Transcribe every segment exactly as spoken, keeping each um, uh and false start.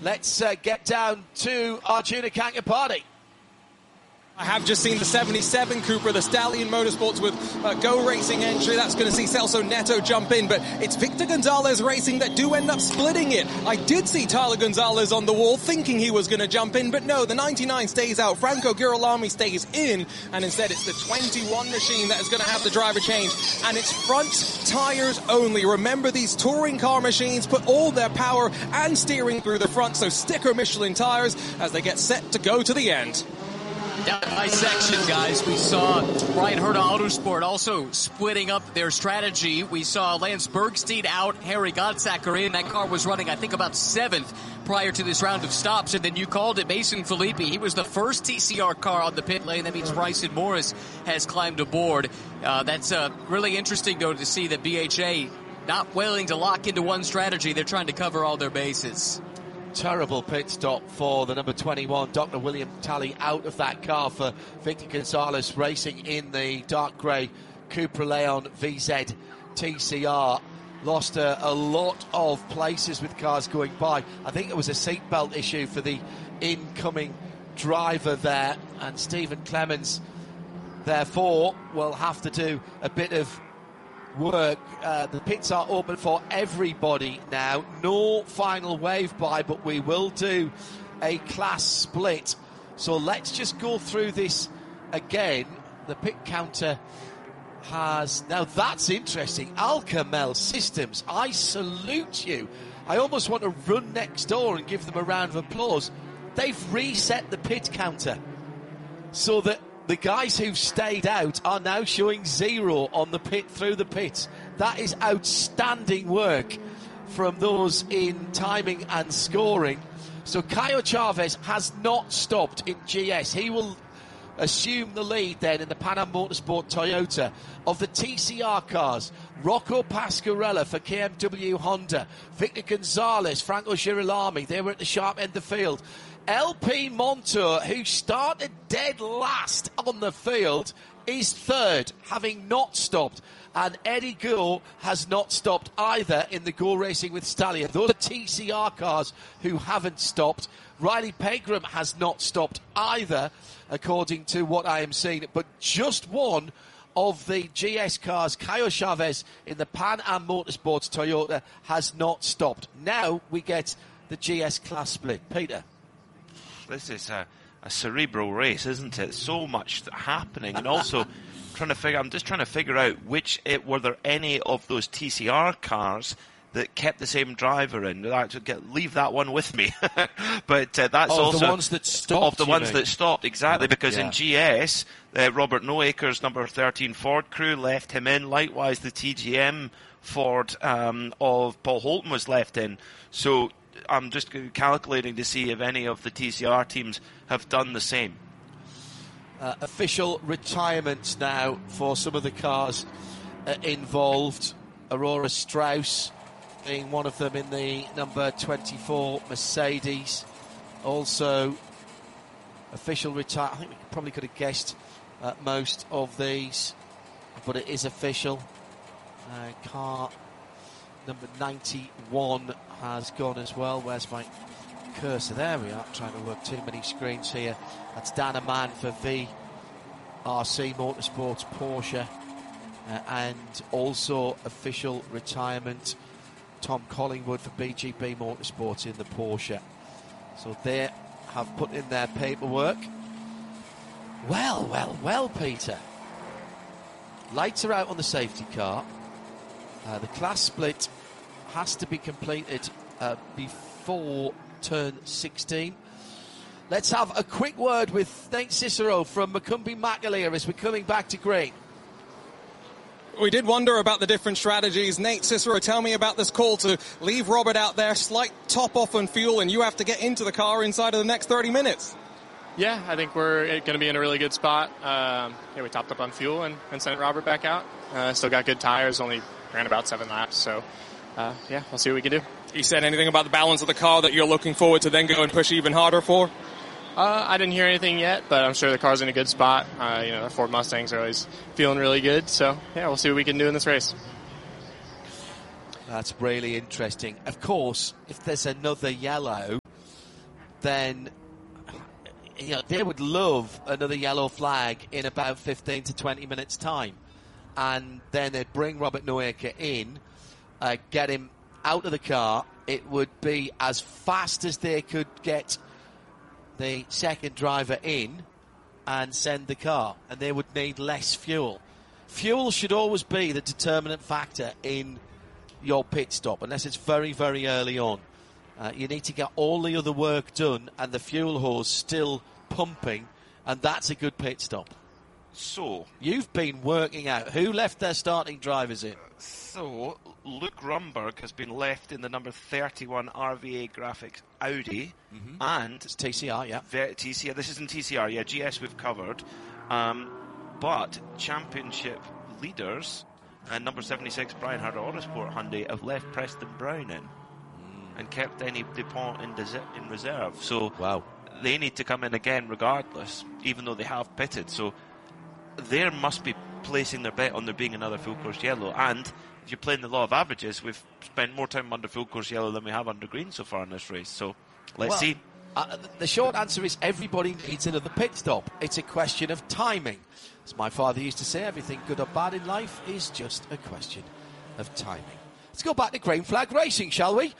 let's uh, get down to Arjuna Kankapati. I have just seen the seventy-seven Cooper, the Stallion Motorsports with uh, Go Racing entry. That's going to see Celso Neto jump in, but it's Victor Gonzalez Racing that do end up splitting it. I did see Tyler Gonzalez on the wall thinking he was going to jump in, but no, the ninety-nine stays out. Franco Girolami stays in, and instead it's the twenty-one machine that is going to have the driver change, and it's front tires only. Remember, these touring car machines put all their power and steering through the front, so sticker Michelin tires as they get set to go to the end. Down by section, guys. We saw Ryan Herta Autosport also splitting up their strategy. We saw Lance Bergstein out, Harry Godsacker in. That car was running, I think, about seventh prior to this round of stops. And then you called it, Mason Filippi. He was the first T C R car on the pit lane. That means Bryson Morris has climbed aboard. Uh, that's uh, really interesting, though, to see that B H A not willing to lock into one strategy. They're trying to cover all their bases. Terrible pit stop for the number twenty-one, Doctor William Talley, out of that car for Victor Gonzalez Racing in the dark grey Cupra Leon V Z T C R. Lost a, a lot of places with cars going by. I think it was a seatbelt issue for the incoming driver there, and Stephen Clemens therefore will have to do a bit of work. Uh, the pits are open for everybody now. No final wave by, but we will do a class split. So let's just go through this again. The pit counter has... Now that's interesting. Alcamel Systems, I salute you. I almost want to run next door and give them a round of applause. They've reset the pit counter so that the guys who've stayed out are now showing zero on the pit through the pits. That is outstanding work from those in timing and scoring. So Caio Chavez has not stopped in G S. He will assume the lead then in the Pan Am Motorsport Toyota. Of the T C R cars, Rocco Pasquarella for K M W Honda, Victor Gonzalez, Franco Girolami, they were at the sharp end of the field. L P Montour, who started dead last on the field, is third, having not stopped. And Eddie Gould has not stopped either in the Go Racing with Stallion. Those are T C R cars who haven't stopped. Riley Pegram has not stopped either, according to what I am seeing. But just one of the G S cars, Caio Chavez in the Pan Am Motorsports Toyota, has not stopped. Now we get the G S class split. Peter. This is a, a cerebral race, isn't it? So much happening, and also trying to figure. I'm just trying to figure out which it, were there any of those T C R cars that kept the same driver in. I should get, leave that one with me. But uh, that's oh, also the ones that stopped. Of the ones mean? that stopped, exactly. Because yeah. in G S, uh, Robert Noacre's number thirteen Ford crew left him in. Likewise, the T G M Ford um, of Paul Holton was left in. So I'm just calculating to see if any of the T C R teams have done the same. Uh, official retirements now for some of the cars uh, involved. Aurora Strauss being one of them in the number twenty-four Mercedes. Also, official retire. I think we probably could have guessed uh, most of these, but it is official. Uh, car number ninety-one has gone as well. Where's my cursor? There we are. I'm trying to work too many screens here. That's Dan Aman for V R C Motorsports Porsche. Uh, and also official retirement, Tom Collingwood for B G B Motorsports in the Porsche. So they have put in their paperwork. Well, well, well, Peter. Lights are out on the safety car. Uh, the class split has to be completed uh, before turn sixteen. Let's have a quick word with Nate Cicero from Macumbi Macaleer as we're coming back to green. We did wonder about the different strategies. Nate Cicero, tell me about this call to leave Robert out there, slight top off on fuel, and you have to get into the car inside of the next thirty minutes. Yeah, I think we're going to be in a really good spot. Um, yeah, we topped up on fuel and, and sent Robert back out. Uh, still got good tires, only ran about seven laps, so uh, yeah, we'll see what we can do. You said anything about the balance of the car that you're looking forward to then go and push even harder for? Uh, I didn't hear anything yet, but I'm sure the car's in a good spot. Uh, you know, the Ford Mustangs are always feeling really good, so yeah, we'll see what we can do in this race. That's really interesting. Of course, if there's another yellow, then you know, they would love another yellow flag in about fifteen to twenty minutes' time. And then they'd bring Robert Noeke in, uh, get him out of the car. It would be as fast as they could get the second driver in and send the car, and they would need less fuel. Fuel should always be the determinant factor in your pit stop, unless it's very, very early on. Uh, you need to get all the other work done and the fuel hose still pumping, and that's a good pit stop. So, you've been working out who left their starting drivers in. So, Luke Rumberg has been left in the number thirty-one R V A Graphics Audi, mm-hmm. and it's T C R, yeah. T C R. This isn't T C R, yeah. G S we've covered, um, but championship leaders and number seventy-six Brian Harder Autosport Hyundai have left Preston Brown in mm. and kept Denny Dupont in, in reserve. So, wow. They need to come in again regardless, even though they have pitted. So, they must be placing their bet on there being another full course yellow. And if you're playing the law of averages, we've spent more time under full course yellow than we have under green so far in this race. So let's well, see. Uh, the short answer is everybody needs another pit stop. It's a question of timing. As my father used to say, everything good or bad in life is just a question of timing. Let's go back to green flag racing, shall we?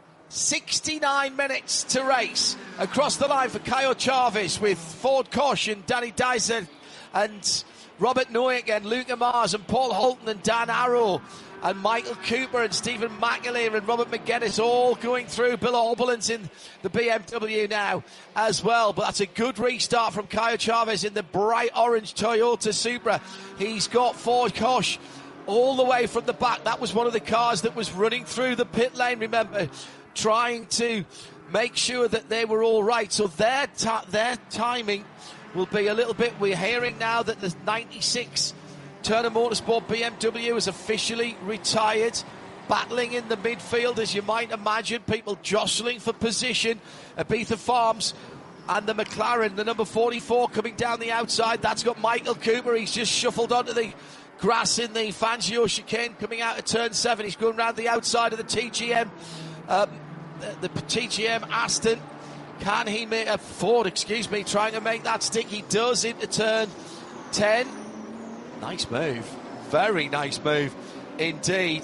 sixty-nine minutes to race. Across the line for Caio Chaves with Ford Koch and Danny Dyson and Robert Noeke and Luca Mars and Paul Holton and Dan Arrow and Michael Cooper and Stephen McAleer and Robert McGuinness all going through. Bill Oberlin's in the B M W now as well. But that's a good restart from Caio Chaves in the bright orange Toyota Supra. He's got Ford Koch all the way from the back. That was one of the cars that was running through the pit lane, remember, trying to make sure that they were all right. So their, ta- their timing will be a little bit. We're hearing now that the ninety-six Turner Motorsport B M W is officially retired, battling in the midfield, as you might imagine, people jostling for position. Ibiza Farms and the McLaren, the number forty-four coming down the outside. That's got Michael Cooper. He's just shuffled onto the grass in the Fangio chicane coming out of turn seven. He's going round the outside of the T G M, um, the, the T G M Aston. Can he make a Ford, excuse me, trying to make that stick? He does into turn ten. Nice move. Very nice move indeed.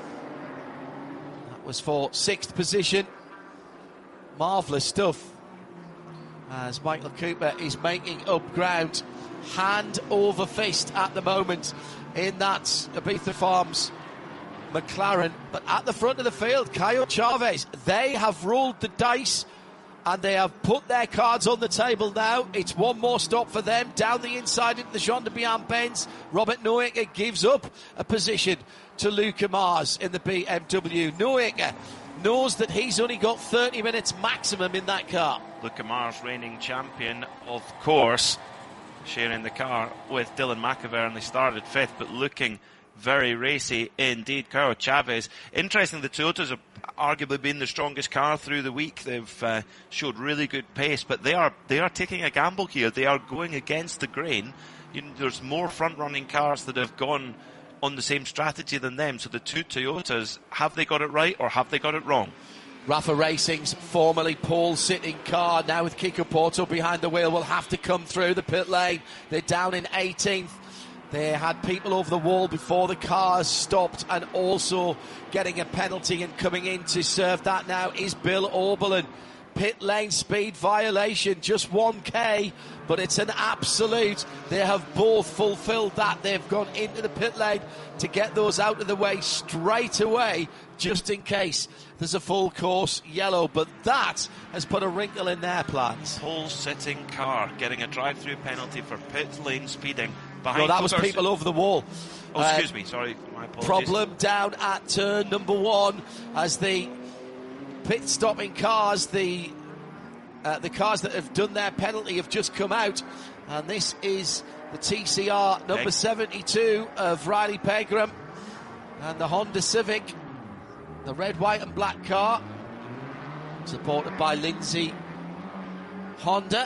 That was for sixth position. Marvellous stuff. As Michael Cooper is making up ground hand over fist at the moment in that Ibiza Farms McLaren. But at the front of the field, Caio Chaves, they have rolled the dice and they have put their cards on the table now. It's one more stop for them. Down the inside into the Jean de Bian Benz. Robert Noeke gives up a position to Luca Mars in the B M W. Noeke knows that he's only got thirty minutes maximum in that car. Luca Mars, reigning champion, of course, sharing the car with Dylan McIver, and they started fifth, but looking very racy indeed. Caio Chaves. Interesting, the Toyotas have arguably been the strongest car through the week. They've uh, showed really good pace, but they are they are taking a gamble here. They are going against the grain. You know, there's more front-running cars that have gone on the same strategy than them. So the two Toyotas, have they got it right or have they got it wrong? Rafa Racing's formerly pole-sitting car, now with Kiko Porto behind the wheel, will have to come through the pit lane. They're down in eighteenth. They had people over the wall before the cars stopped, and also getting a penalty and coming in to serve that now is Bill Oberlin. Pit lane speed violation, just one K, but it's an absolute. They have both fulfilled that. They've gone into the pit lane to get those out of the way straight away, just in case there's a full course yellow. But that has put a wrinkle in their plans. Pole-sitting car getting a drive-through penalty for pit lane speeding. Behind no, that was people over the wall. Oh, excuse uh, me, sorry, my apologies. Problem down at turn number one as the pit stopping cars, the uh, the cars that have done their penalty have just come out, and this is the T C R number Peg. seventy-two of Riley Pegram and the Honda Civic, the red, white and black car, supported by Lindsay Honda.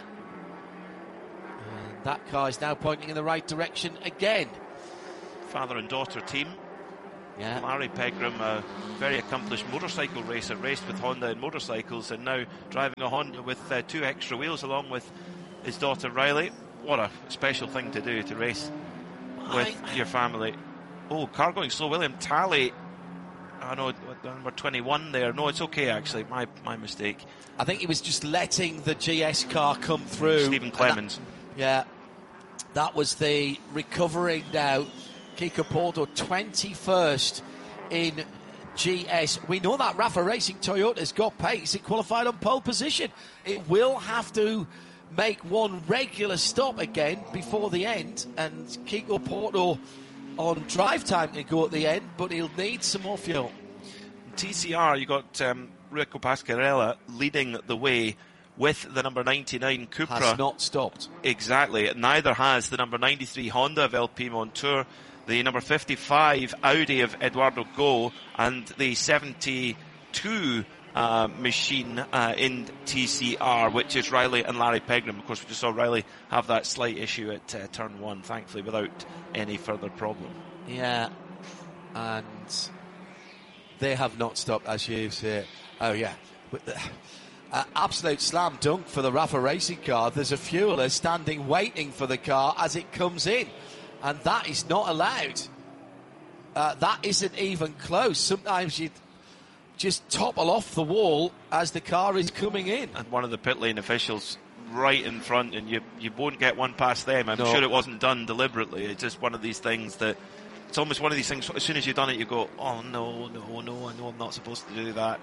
And that car is now pointing in the right direction again. Father and daughter team. Yeah. Larry Pegram, a very accomplished motorcycle racer, raced with Honda in motorcycles, and now driving a Honda with uh, two extra wheels along with his daughter Riley. What a special thing to do, to race with I... your family. Oh, car going slow. William Talley. I know, number twenty-one there. No, it's okay, actually. My my mistake. I think he was just letting the G S car come through. Stephen Clemens. That, yeah. That was the recovering now. Kiko Porto, twenty-first in G S. We know that Rafa Racing Toyota's got pace. It qualified on pole position. It will have to make one regular stop again before the end, and Kiko Porto on drive time to go at the end, but he'll need some more fuel. T C R, you got um, Rico Pasquarella leading the way with the number ninety-nine Cupra. Has not stopped. Exactly. Neither has the number ninety-three Honda of L P Montour, the number fifty-five Audi of Eduardo Go, and the seventy-two uh, machine uh, in T C R, which is Riley and Larry Pegram. Of course, we just saw Riley have that slight issue at uh, turn one, thankfully, without any further problem. Yeah, and they have not stopped, as you say. Oh, yeah. But the, uh, absolute slam dunk for the Rafa Racing car. There's a fueler standing waiting for the car as it comes in, and that is not allowed. Uh, that isn't even close. Sometimes you just topple off the wall as the car is coming in. And one of the pit lane officials right in front, and you you won't get one past them. I'm no. sure it wasn't done deliberately. It's just one of these things that, it's almost one of these things, as soon as you've done it, you go, oh, no, no, no, I know I'm not supposed to do that.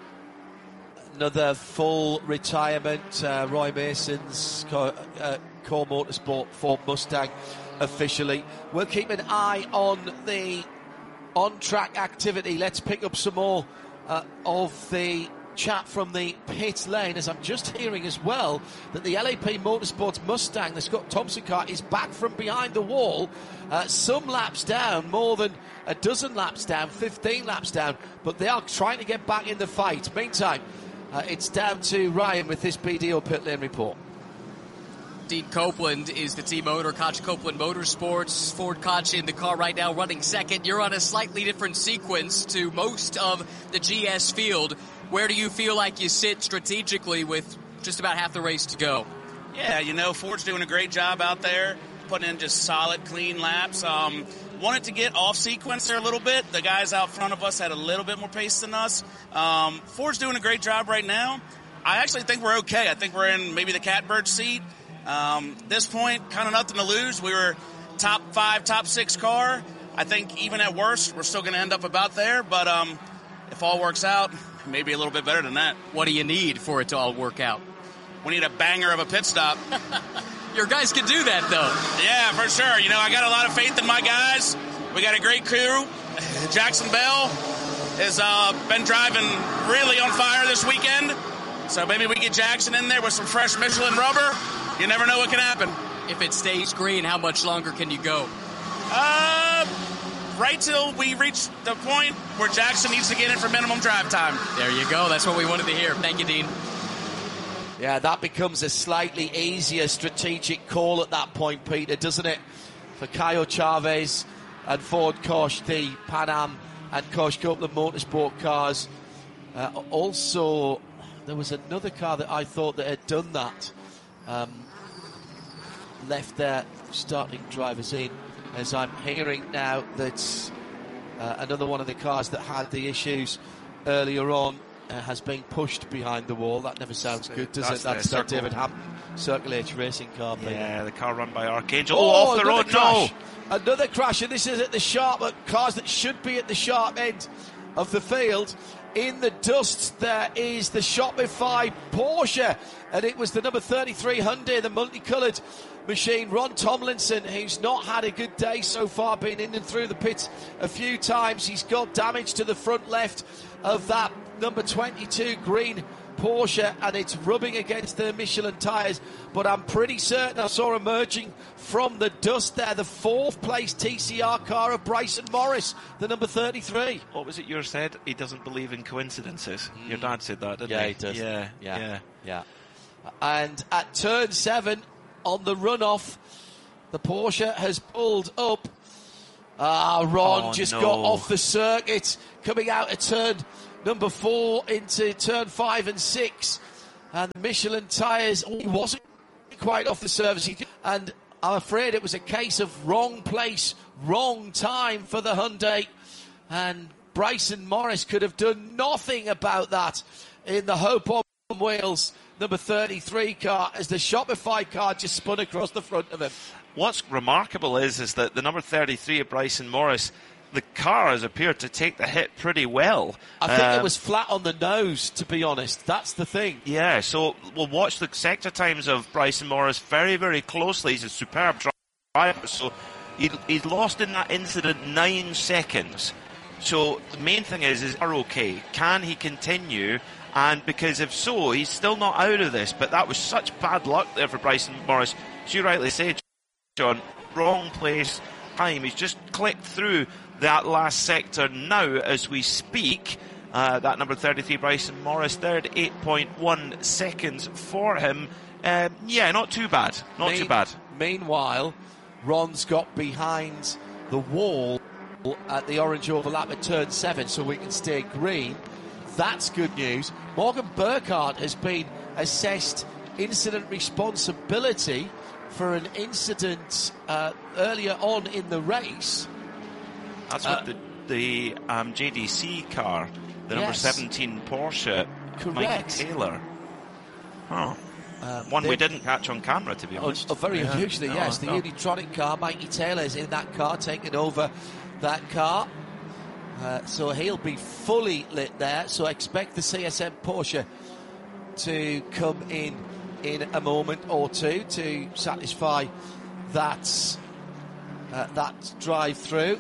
Another full retirement, uh, Roy Mason's Core, uh, Core Motorsport Ford Mustang officially. We'll keep an eye on the on-track activity. Let's pick up some more uh, of the chat from the pit lane, as I'm just hearing as well that the L A P Motorsports Mustang, the Scott Thompson car, is back from behind the wall, uh, some laps down, more than a dozen laps down, fifteen laps down, but they are trying to get back in the fight. Meantime, uh, it's down to Ryan with this B D O pit lane report. Dean Copeland is the team owner, Koch Copeland Motorsports. Ford Koch in the car right now running second. You're on a slightly different sequence to most of the G S field. Where do you feel like you sit strategically with just about half the race to go? Yeah, you know, Ford's doing a great job out there, putting in just solid, clean laps. Um, wanted to get off sequence there a little bit. The guys out front of us had a little bit more pace than us. Um, Ford's doing a great job right now. I actually think we're okay. I think we're in maybe the catbird seat. Um, at this point, kind of nothing to lose. We were top five, top six car. I think even at worst, we're still going to end up about there. But um, if all works out, maybe a little bit better than that. What do you need for it to all work out? We need a banger of a pit stop. Your guys can do that, though. Yeah, for sure. You know, I got a lot of faith in my guys. We got a great crew. Jackson Bell has uh, been driving really on fire this weekend. So maybe we get Jackson in there with some fresh Michelin rubber. You never know what can happen. If it stays green, how much longer can you go? Uh, right till we reach the point where Jackson needs to get in for minimum drive time. There you go. That's what we wanted to hear. Thank you, Dean. Yeah, that becomes a slightly easier strategic call at that point, Peter, doesn't it? For Caio Chavez and Ford Koch, the Pan Am and Koch Copeland Motorsport cars. Uh, also, there was another car that I thought that had done that. Um, left their starting drivers in, as I'm hearing now that uh, another one of the cars that had the issues earlier on uh, has been pushed behind the wall. That never sounds good, does that's it? That's the that David Hampton Circle H racing car. Yeah, the car run by Archangel. Oh, oh off the road, crash. no! Another crash, and this is at the sharp, uh, cars that should be at the sharp end of the field. In the dust, there is the Shopify Porsche, and it was the number thirty-three Hyundai, the multicoloured machine. Ron Tomlinson, who's not had a good day so far, been in and through the pits a few times. He's got damage to the front left of that number twenty-two green Porsche, and it's rubbing against the Michelin tyres. But I'm pretty certain I saw emerging from the dust there the fourth place T C R car of Bryson Morris, the number thirty-three. What was it you said? He doesn't believe in coincidences. Mm. Your dad said that, didn't yeah, he? he does. Yeah, yeah, yeah, yeah. And at turn seven, on the runoff, the Porsche has pulled up Ah, Ron oh, just no. got off the circuit, coming out of turn number four into turn five and six. And the Michelin tyres, oh, he wasn't quite off the surface. He, and I'm afraid it was a case of wrong place, wrong time for the Hyundai. And Bryson Morris could have done nothing about that in the Hope on Wales number thirty-three car as the Shopify car just spun across the front of him. What's remarkable is is that the number thirty-three of Bryson Morris, the car has appeared to take the hit pretty well. I think um, it was flat on the nose, to be honest. That's the thing. Yeah, so we'll watch the sector times of Bryson Morris very, very closely. He's a superb driver, so he, he's lost in that incident nine seconds. So the main thing is, is are okay? Can he continue? And because if so, he's still not out of this. But that was such bad luck there for Bryson Morris. As you rightly say, John, wrong place, time. He's just clicked through that last sector now as we speak. Uh, that number thirty-three, Bryson Morris, third, eight point one seconds for him. Um, yeah, not too bad. Not Mean, too bad. Meanwhile, Ron's got behind the wall at the orange overlap at turn seven so we can stay green. That's good news. Morgan Burkhardt has been assessed incident responsibility for an incident uh, earlier on in the race. That's Uh, what the, the um, J D C car, the number Yes. seventeen Porsche, Correct. Mikey Taylor. Oh. Um, One we they- didn't catch on camera, to be Oh, honest. oh, very Yeah. unusually, No, yes. The no. Unitronic car, Mikey Taylor's in that car, taking over that car. Uh, so he'll be fully lit there. So expect the C S M Porsche to come in in a moment or two to satisfy that uh, that drive through.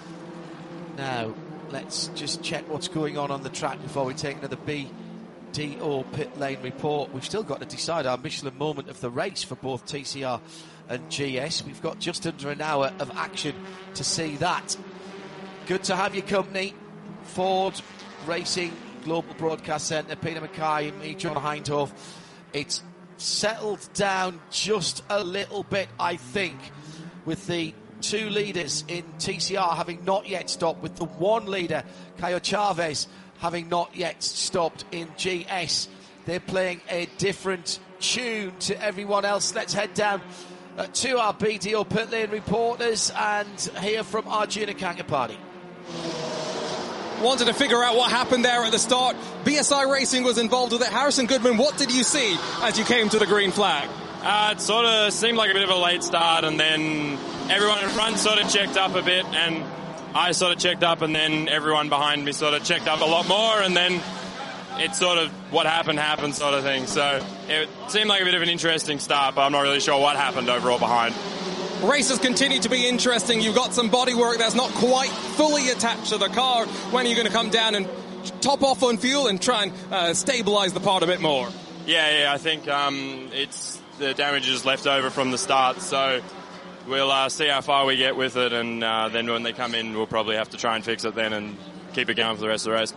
Now, let's just check what's going on on the track before we take another B D O pit lane report. We've still got to decide our Michelin moment of the race for both T C R and G S. We've got just under an hour of action to see that. Good to have your company. Ford Racing Global Broadcast Centre, Peter Mackay and me, John Hindhoff. It's settled down just a little bit, I think, with the two leaders in T C R having not yet stopped, with the one leader, Caio Chavez, having not yet stopped in G S. They're playing a different tune to everyone else. Let's head down uh, to our B D O pit lane reporters and hear from Arjuna Kankapati. Wanted to figure out what happened there at the start. B S I Racing was involved with it. Harrison Goodman, what did you see as you came to the green flag? Uh, it sort of seemed like a bit of a late start, and then everyone in front sort of checked up a bit, and I sort of checked up, and then everyone behind me sort of checked up a lot more, and then it's sort of what happened happened sort of thing. So it seemed like a bit of an interesting start, but I'm not really sure what happened overall behind. Races continue to be interesting. You've got some bodywork that's not quite fully attached to the car. When are you going to come down and top off on fuel and try and uh, stabilize the part a bit more? Yeah, yeah, I think um, it's the damage is left over from the start, so we'll uh, see how far we get with it, and uh, then when they come in, we'll probably have to try and fix it then and keep it going for the rest of the race.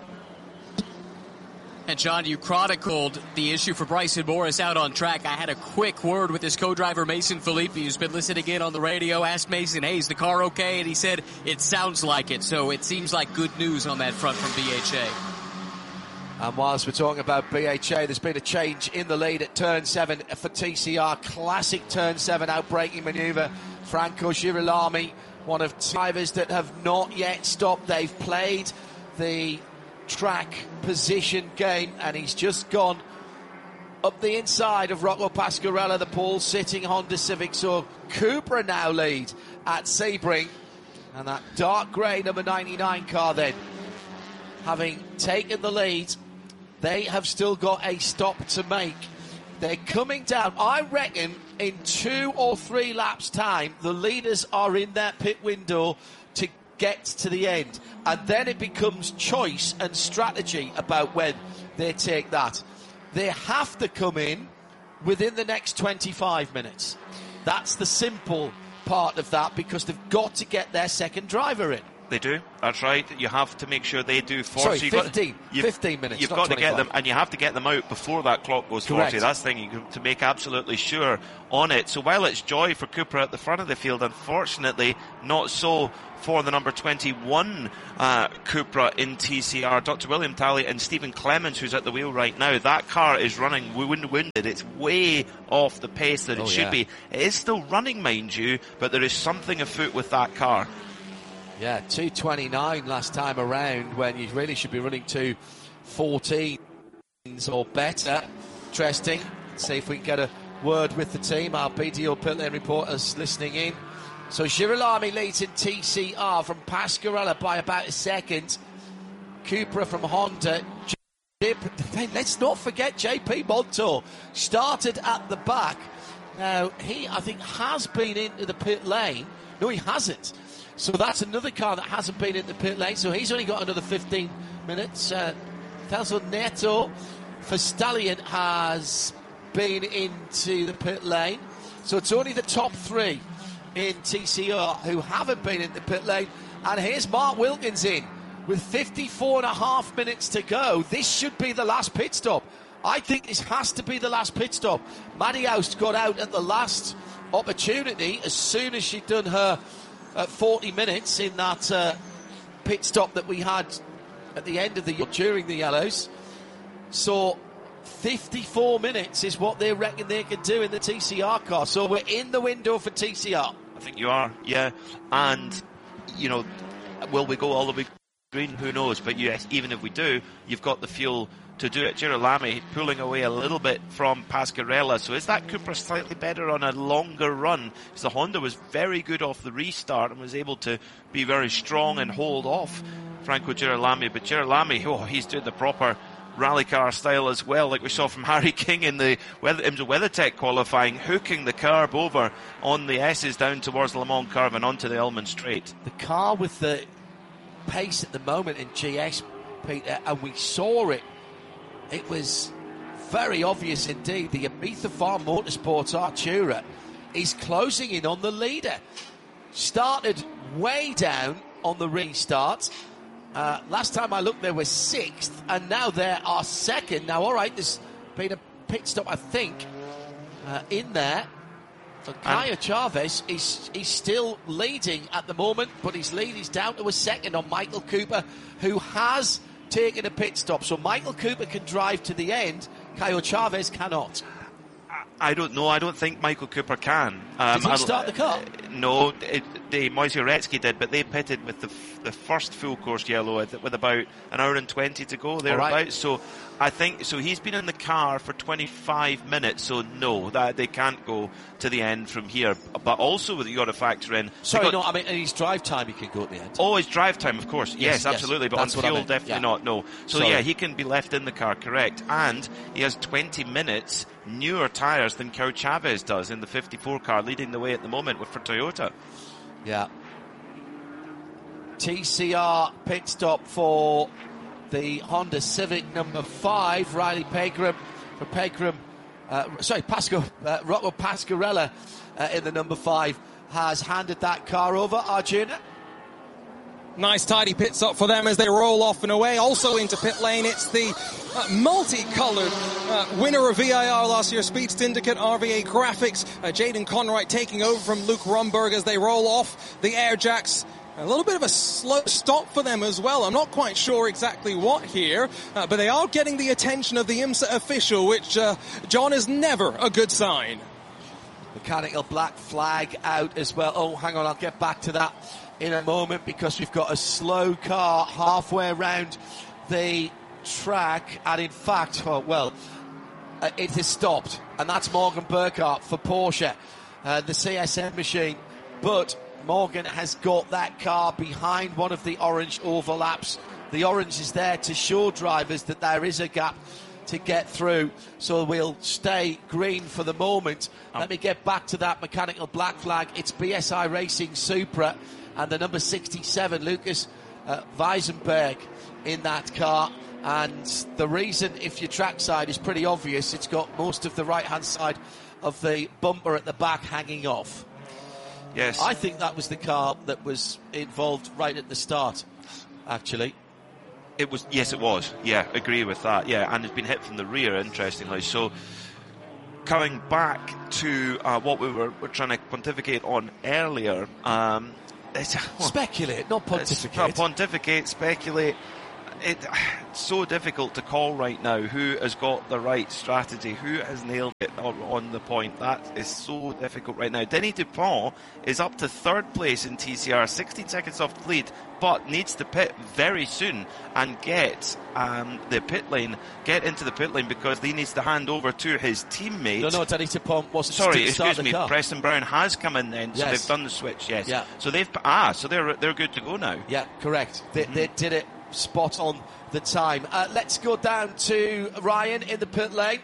And John, you chronicled the issue for Bryson Morris out on track. I had a quick word with his co-driver, Mason Filippi, who's been listening in on the radio. Asked Mason, hey, is the car okay? And he said, it sounds like it. So it seems like good news on that front from B H A. And whilst we're talking about B H A, there's been a change in the lead at turn seven for T C R. Classic turn seven outbraking manoeuvre. Franco Girolami, one of two drivers that have not yet stopped. They've played the track position game, and he's just gone up the inside of Rocco Pasquarella, the pole sitting Honda Civic. So Cupra now lead at Sebring, and that dark grey number ninety-nine car then having taken the lead. They have still got a stop to make. They're coming down. I reckon in two or three laps time the leaders are in their pit window to get to the end, and then it becomes choice and strategy about when they take that. They have to come in within the next twenty-five minutes. That's the simple part of that, because they've got to get their second driver in. They do. That's right. You have to make sure they do forty. Sorry, so you've fifteen. Got, you've, fifteen minutes. You've not got to get twenty-five. them, and you have to get them out before that clock goes Correct. forty. That's the thing, you, to make absolutely sure on it. So while it's joy for Cooper at the front of the field, unfortunately, not so for the number twenty-one uh, Cupra in T C R. Doctor William Talley and Stephen Clements, who's at the wheel right now. That car is running wind-winded. It's way off the pace that it oh, should yeah. be. It is still running, mind you, but there is something afoot with that car. Yeah, two twenty-nine last time around, when you really should be running two fourteens or better. Interesting. Let's see if we can get a word with the team. Our B D O pit lane reporters listening in. So Girolami leads in T C R from Pasquarella by about a second. Cupra from Honda. J- Let's not forget J P Montour started at the back. Now, he, I think, has been into the pit lane. No, he hasn't. So that's another car that hasn't been in the pit lane. So he's only got another fifteen minutes. Uh, Celso Neto for Stallion has been into the pit lane. So it's only the top three in T C R who haven't been in the pit lane. And here's Mark Wilkins in with fifty-four and a half minutes to go. This should be the last pit stop. I think this has to be the last pit stop. Maddie Oust got out at the last opportunity as soon as she'd done her uh, forty minutes in that uh, pit stop that we had at the end of the during the yellows. So fifty-four minutes is what they reckon they can do in the T C R car. So we're in the window for T C R. I think you are, yeah. And, you know, will we go all the way green? Who knows? But yes, even if we do, you've got the fuel to do it. Girolami pulling away a little bit from Pasquarella. So is that Cooper slightly better on a longer run? Because the Honda was very good off the restart and was able to be very strong and hold off Franco Girolami. But Girolami, oh, he's doing the proper rally car style as well, like we saw from Harry King in the weather, in the WeatherTech qualifying, hooking the carb over on the S's down towards the Le Mans curve and onto the Elman Straight. The car with the pace at the moment in G S, Peter, and we saw it. It was very obvious indeed. The Ibiza Farm Motorsports Artura is closing in on the leader. Started way down on the restart. Uh, last time I looked, they were sixth, and now they are second. Now, all right, there's been a pit stop, I think, uh, in there. And Kaya Chavez is, is still leading at the moment, but his lead is down to a second on Michael Cooper, who has taken a pit stop. So Michael Cooper can drive to the end. Kyle Chavez cannot. I don't know. I don't think Michael Cooper can. Um, did he start the car? Uh, no, it, they, Moise Uretsky did, but they pitted with the, f- the first full course yellow with, with about an hour and twenty to go thereabouts. Right. So I think so. He's been in the car for twenty-five minutes. So no, that they can't go to the end from here. But also, you got to factor in. Sorry, got, no. I mean, in his drive time, he can go at the end. Oh, his drive time, of course. Yes, yes absolutely. Yes, but on fuel, definitely yeah. not. No. So Sorry. yeah, he can be left in the car. Correct. And he has twenty minutes newer tyres than Kyle Chavez does in the fifty-four car, leading the way at the moment with for Toyota. Yeah. T C R pit stop for the Honda Civic number five. Riley Pegram for Pegram. Uh, sorry, Pasco, uh, Rocco Pasquarella uh, in the number five has handed that car over. Arjuna. Nice tidy pit stop for them as they roll off and away. Also into pit lane, it's the uh, multicoloured uh, winner of V I R last year, Speed Syndicate R V A Graphics. Uh, Jaden Conroy taking over from Luke Rumberg as they roll off the air jacks. A little bit of a slow stop for them as well. I'm not quite sure exactly what here, uh, but they are getting the attention of the IMSA official, which, uh, John, is never a good sign. Mechanical black flag out as well. Oh, hang on, I'll get back to that in a moment because we've got a slow car halfway around the track, and in fact, oh, well, uh, it has stopped, and that's Morgan Burkhardt for Porsche, uh, the C S M machine, but Morgan has got that car behind one of the orange overlaps. The orange is there to show drivers that there is a gap to get through, so we'll stay green for the moment. Um, Let me get back to that mechanical black flag. It's B S I Racing Supra and the number sixty-seven, Lucas uh, Weisenberg, in that car. And the reason, if your trackside, is pretty obvious. It's got most of the right-hand side of the bumper at the back hanging off. Yes. I think that was the car that was involved right at the start, actually. It was, yes, it was. Yeah, agree with that. Yeah, and it's been hit from the rear, interestingly. So, coming back to uh, what we were, were trying to pontificate on earlier, um, it's, well, speculate, not pontificate. Not pontificate, speculate. It, it's so difficult to call right now who has got the right strategy, who has nailed it on the point. That is so difficult right now. Denis Dupont is up to third place in T C R, sixteen seconds off the lead, but needs to pit very soon and get um, the pit lane, get into the pit lane because he needs to hand over to his teammate. No, no, Denis Dupont wasn't. Sorry, to start excuse the me. car. Preston Brown has come in then, so yes. they've done the switch. Yes. Yeah. So they've ah, so they're they're good to go now. Yeah, correct. They, mm-hmm. they did it spot on the time. Uh, let's go down to Ryan in the pit lane.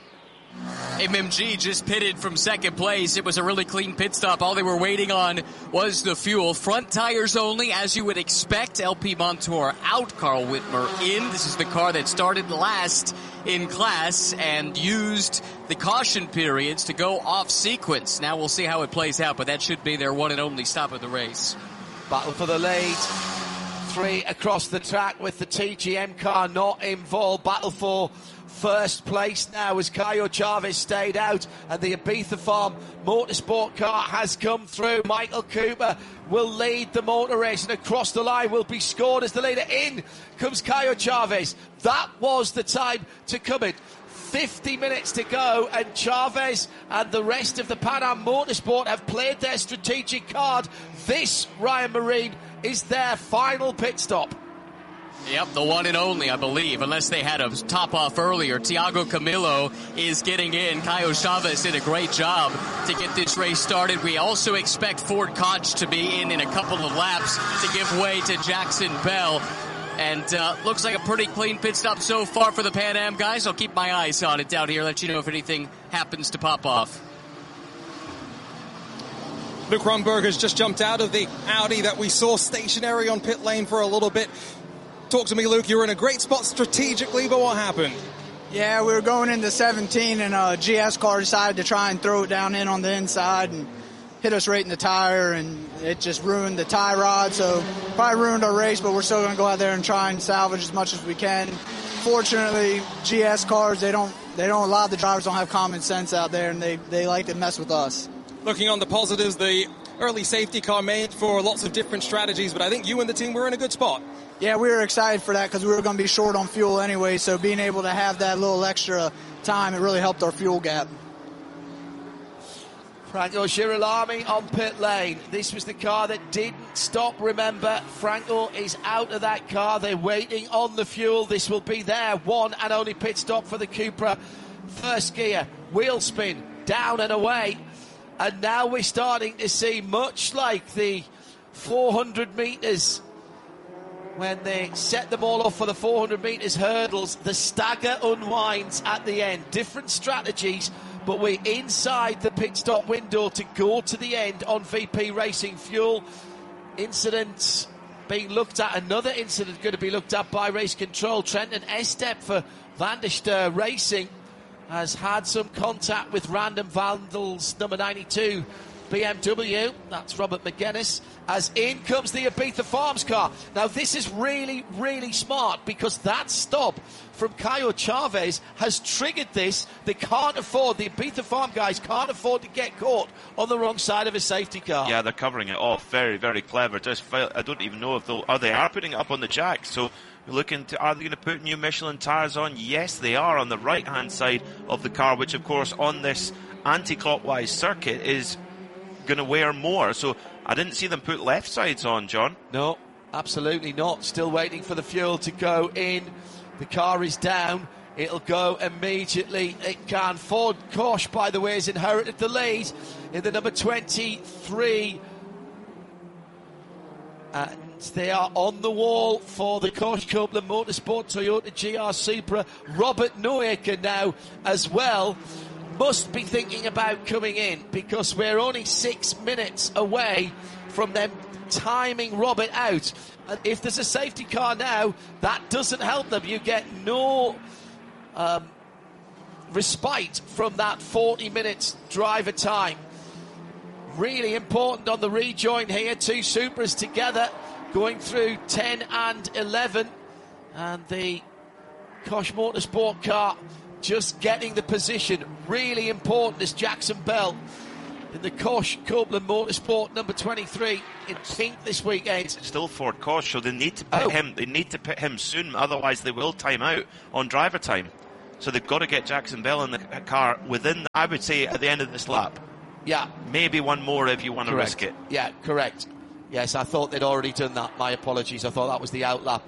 M M G just pitted from second place. It was a really clean pit stop. All they were waiting on was the fuel. Front tires only, as you would expect. L P Montour out, Carl Whitmer in. This is the car that started last in class and used the caution periods to go off sequence. Now we'll see how it plays out, but that should be their one and only stop of the race. Battle for the lead. Three across the track with the T G M car not involved. Battle for first place now as Caio Chaves stayed out and the Ibiza Farm Motorsport car has come through. Michael Cooper will lead the motor race and across the line will be scored as the leader. In comes Caio Chaves. That was the time to come in. fifty minutes to go and Chaves and the rest of the Pan Am Motorsport have played their strategic card. This, Ryan Marine, is their final pit stop. Yep, the one and only, I believe, unless they had a top off earlier. Thiago Camilo is getting in. Caio Chaves did a great job to get this race started. We also expect Ford Koch to be in in a couple of laps to give way to Jackson Bell. And uh, looks like a pretty clean pit stop so far for the Pan Am guys. I'll keep my eyes on it down here, let you know if anything happens to pop off. Luke Rumberg has just jumped out of the Audi that we saw stationary on pit lane for a little bit. Talk to me, Luke. You were in a great spot strategically, but what happened? Yeah, we were going into seventeen, and a G S car decided to try and throw it down in on the inside and hit us right in the tire, and it just ruined the tie rod. So probably ruined our race, but we're still going to go out there and try and salvage as much as we can. Fortunately, G S cars, they don't they don't a lot of the drivers don't have common sense out there, and they, they like to mess with us. Looking on the positives, the early safety car made for lots of different strategies, but I think you and the team were in a good spot. Yeah, we were excited for that because we were going to be short on fuel anyway, so being able to have that little extra time, it really helped our fuel gap. Franco Girolami on pit lane. This was the car that didn't stop, remember. Franco is out of that car. They're waiting on the fuel. This will be their one and only pit stop for the Cupra. First gear, wheel spin, down and away. And now we're starting to see, much like the four hundred metres, when they set them all off for the four hundred metres hurdles, the stagger unwinds at the end. Different strategies, but we're inside the pit stop window to go to the end on V P Racing Fuel. Incidents being looked at. Another incident going to be looked at by Race Control. Trenton Estep for Van der Steur Racing has had some contact with Random Vandals number ninety-two B M W. That's Robert McGuinness. As in comes the Ibiza Farms car. Now this is really, really smart because that stop from Caio Chaves has triggered this. They can't afford, the Ibiza Farm guys can't afford to get caught on the wrong side of a safety car. Yeah, they're covering it off. Very, very clever. Just felt, I don't even know if they'll, oh, they are putting it up on the jack. So we're looking to, are they going to put new Michelin tyres on? Yes, they are, on the right-hand side of the car, which of course on this anti-clockwise circuit is going to wear more. So I didn't see them put left sides on, John. No, absolutely not. Still waiting for the fuel to go in. The car is down. It'll go immediately. It can. Ford Koch, by the way, has inherited the lead in the number twenty-three. And they are on the wall for the Koch Copeland Motorsport Toyota G R Supra. Robert Neuecker now as well must be thinking about coming in because we're only six minutes away from them timing Robert out. And if there's a safety car now, that doesn't help them. You get no um, respite from that forty minutes driver time. really important on the rejoin here. Two Supras together going through ten and eleven. And the Koch Motorsport car just getting the position. Really important is Jackson Bell in the Koch Copeland Motorsport number twenty-three in pink this weekend. It's still Ford Koch, so they need to pit oh. him. They need to pit him soon, otherwise they will time out on driver time. So they've got to get Jackson Bell in the car within, I would say, at the end of this lap. Yeah. Maybe one more if you want to Correct. risk it. Yeah, correct. Yes, I thought they'd already done that. My apologies. I thought that was the outlap.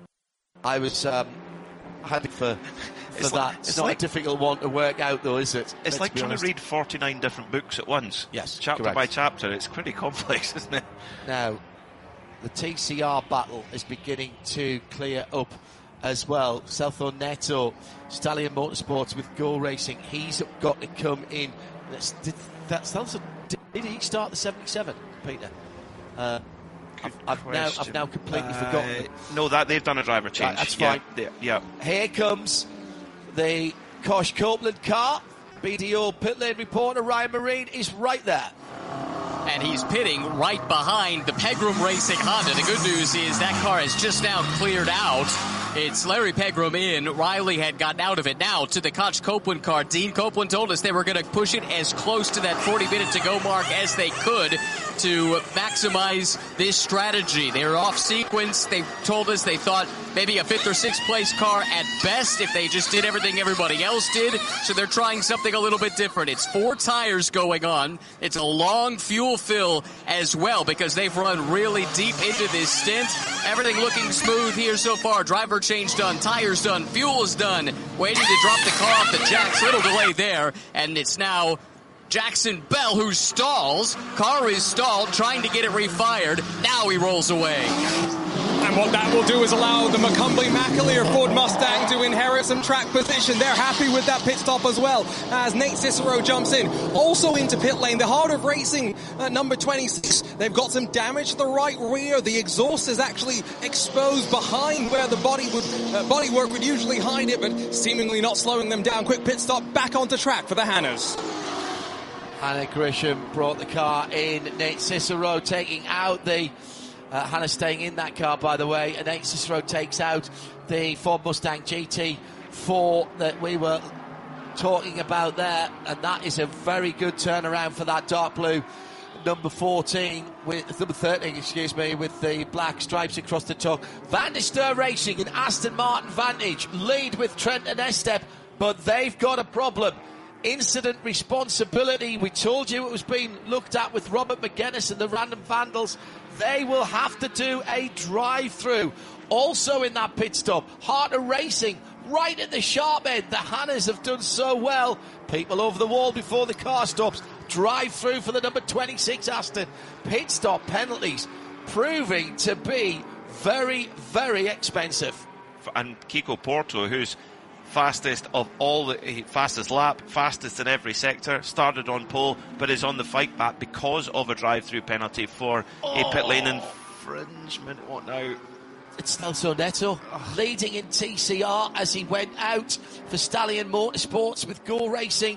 I was um, happy for, for it's that. Like, it's, it's not like, a difficult one to work out, though, is it? It's Let's like trying honest. to read forty-nine different books at once. Yes, chapter correct. by chapter. It's pretty complex, isn't it? Now, the T C R battle is beginning to clear up as well. Celso Neto, Stallion Motorsports with Go Racing. He's got to come in. That's, did, that Celso, did, did he start the seventy-seven, Peter? Uh, I've, I've now I've now completely uh, forgotten. No, that they've done a driver change. Right, that's yeah, fine. Yeah. Here comes the Koch Copeland car. B D O pit lane reporter Ryan Marine is right there. And he's pitting right behind the Pegram Racing Honda. The good news is that car is just now cleared out. It's Larry Pegram in. Riley had gotten out of it. Now to the Koch Copeland car. Dean Copeland told us they were going to push it as close to that forty minute to go mark as they could to maximize this strategy. They were off sequence. They told us they thought maybe a fifth or sixth place car at best if they just did everything everybody else did. So they're trying something a little bit different. It's four tires going on. It's a long fuel fill as well because they've run really deep into this stint. Everything looking smooth here so far. Driver change done, tires done, fuel is done. Waiting to drop the car off the jacks. Little delay there, and it's now Jackson Bell who stalls. Car is stalled, trying to get it refired. Now he rolls away. And what that will do is allow the McCumbly McAleer Ford Mustang to inherit some track position. They're happy with that pit stop as well as Nate Cicero jumps in. Also into pit lane, the Heart of Racing at number twenty-six. They've got some damage to the right rear. The exhaust is actually exposed behind where the body would uh, bodywork would usually hide it, but seemingly not slowing them down. Quick pit stop back onto track for the Hannahs. Hannah Grisham brought the car in. Nate Cicero taking out the Uh, Hannah staying in that car, by the way, and Nate Cicero takes out the Ford Mustang G T four that we were talking about there, and that is a very good turnaround for that dark blue number fourteen, with number thirteen, excuse me, with the black stripes across the top. Van der Steur Racing and Aston Martin Vantage lead with Trent and Estep, but they've got a problem. Incident responsibility, we told you it was being looked at with Robert McGuinness and the Random Vandals. They will have to do a drive-through. Also in that pit stop, Heart of Racing, right at the sharp end. The Hannahs have done so well. People over the wall before the car stops. Drive-through for the number twenty-six Aston. Pit stop penalties proving to be very, very expensive. And Kiko Porto, who's fastest of all, the fastest lap, fastest in every sector, started on pole, but is on the fight back because of a drive-through penalty for oh. a pit lane infringement. What now? It's Celso Neto leading in T C R as he went out for Stallion Motorsports with Go Racing.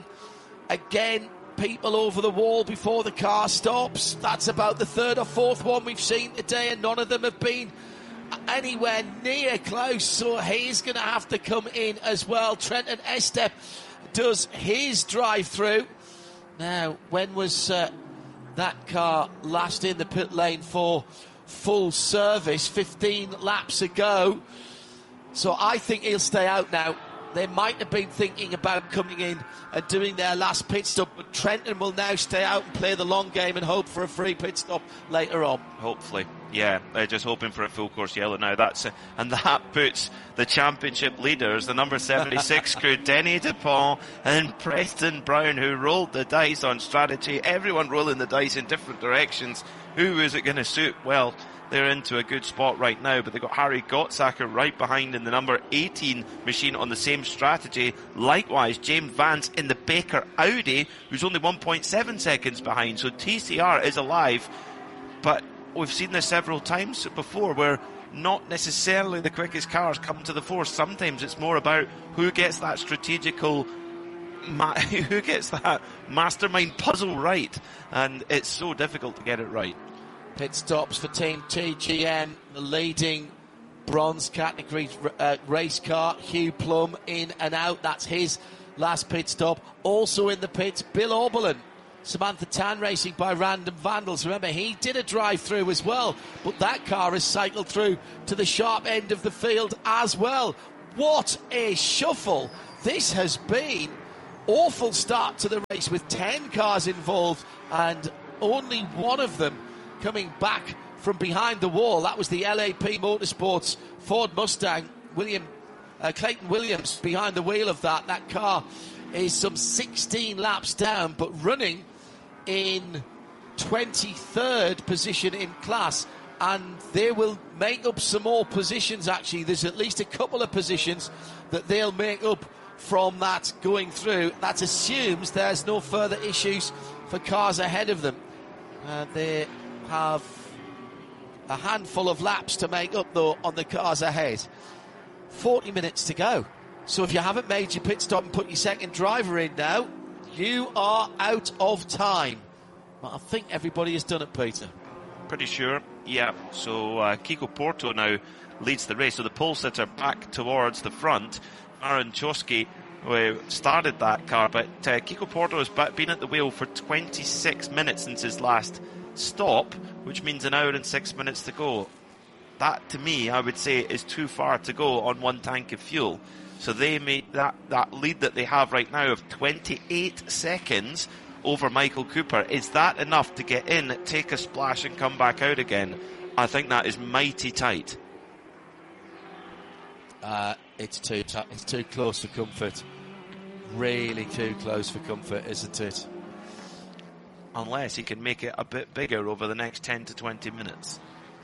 Again, people over the wall before the car stops. That's about the third or fourth one we've seen today, and none of them have been anywhere near close, so he's going to have to come in as well. Trenton Estep does his drive-through. Now, when was uh, that car last in the pit lane for full service? fifteen laps ago. So I think he'll stay out now. They might have been thinking about coming in and doing their last pit stop, but Trenton will now stay out and play the long game and hope for a free pit stop later on. Hopefully. Yeah, they're just hoping for a full course yellow now. That's uh, and that puts the championship leaders, the number seventy-six crew, Denny DuPont and Preston Brown, who rolled the dice on strategy. Everyone rolling the dice in different directions. Who is it going to suit? Well, they're into a good spot right now, but they've got Harry Gottsacker right behind in the number eighteen machine on the same strategy. Likewise, James Vance in the Baker Audi, who's only one point seven seconds behind. So T C R is alive, but we've seen this several times before where not necessarily the quickest cars come to the fore. Sometimes it's more about who gets that strategical ma- who gets that mastermind puzzle right? And it's so difficult to get it right. Pit stops for Team T G M, the leading bronze category uh, race car. Hugh Plum in and out. That's his last pit stop. Also in the pits, Bill Oberlin. Samantha Tan racing by Random Vandals. Remember, he did a drive-through as well, but that car has cycled through to the sharp end of the field as well. What a shuffle this has been. Awful start to the race with ten cars involved and only one of them coming back from behind the wall. That was the L A P Motorsports Ford Mustang. William uh, Clayton Williams behind the wheel of that. That car is some sixteen laps down, but running in twenty-third position in class, and they will make up some more positions. Actually, there's at least a couple of positions that they'll make up from that going through. That assumes there's no further issues for cars ahead of them. Uh, they have a handful of laps to make up though on the cars ahead. forty minutes to go, so if you haven't made your pit stop and put your second driver in now, you are out of time. But I think everybody has done it, Peter. Pretty sure, yeah. So uh, Kiko Porto now leads the race. So the pole sitter back towards the front. Aaron Chosky uh, started that car, but uh, Kiko Porto has been at the wheel for twenty-six minutes since his last stop, which means an hour and six minutes to go. That, to me, I would say, is too far to go on one tank of fuel. So they made that, that lead that they have right now of twenty-eight seconds over Michael Cooper. Is that enough to get in, take a splash and come back out again? I think that is mighty tight. Uh, it's too t- it's too close for comfort. Really too close for comfort, isn't it? Unless he can make it a bit bigger over the next ten to twenty minutes.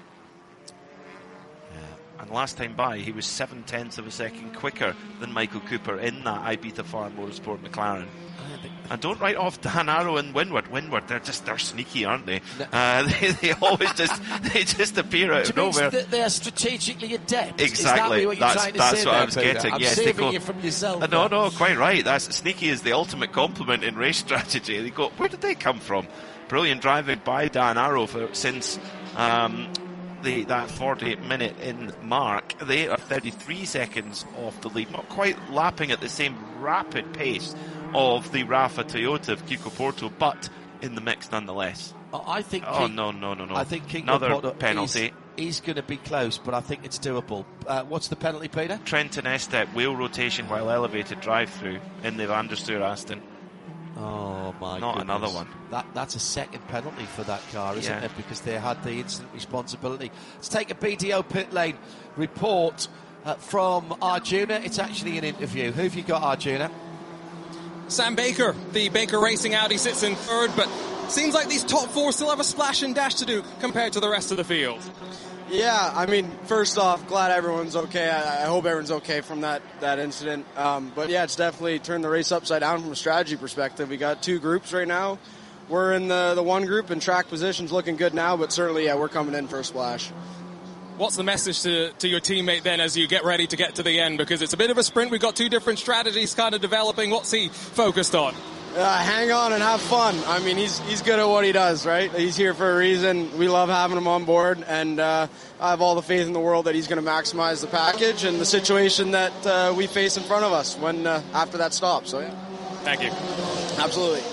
And last time by, he was seven tenths of a second quicker than Michael Cooper in that Ibiza Farm Motorsport McLaren. And don't write off Dan Arrow and Windward. Windward, they're just they're sneaky, aren't they? No. Uh, they, they always just they just appear out of nowhere. They are strategically adept. Exactly. Is that what you're that's trying to that's say what there, I was Peter? getting. I'm yes, saving they go, you from yourself. Uh, no, no, quite right. That's sneaky is the ultimate compliment in race strategy. They go, where did they come from? Brilliant driving by Dan Arrow for, since. Um, The, that forty-eight minute in mark. They are thirty-three seconds off the lead, not quite lapping at the same rapid pace of the Rafa Toyota of Kiko Porto, but in the mix nonetheless. I think. Oh King, no no no no! I think Kiko another Porto penalty. Is, is going to be close, but I think it's doable. Uh, what's the penalty, Peter? Trenton Estep wheel rotation while elevated drive-through in the Van der Stur Aston. Oh my Not goodness. another one. That That's a second penalty for that car, isn't yeah. it? Because they had the incident responsibility. Let's take a B D O pit lane report uh, from Arjuna. It's actually an interview. Who have you got, Arjuna? Sam Baker, the Baker Racing Audi, sits in third, but seems like these top four still have a splash and dash to do compared to the rest of the field. Yeah, I mean, first off, glad everyone's okay. I, I hope everyone's okay from that, that incident. Um, but yeah, it's definitely turned the race upside down from a strategy perspective. We got two groups right now. We're in the, the one group, and track position's looking good now, but certainly, yeah, we're coming in for a splash. What's the message to, to your teammate then as you get ready to get to the end? Because it's a bit of a sprint. We've got two different strategies kind of developing. What's he focused on? Uh, hang on and have fun. I mean, he's he's good at what he does, right? He's here for a reason. We love having him on board, and uh, I have all the faith in the world that he's going to maximize the package and the situation that uh, we face in front of us when uh, after that stop. So, yeah. Thank you. Absolutely.